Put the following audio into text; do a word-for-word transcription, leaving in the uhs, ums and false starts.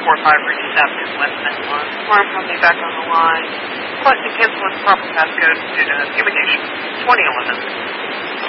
four five reaches out to West ninety-one. Alarm company back on the line. Requesting cancel with proper passcode due to fumigation. twenty eleven.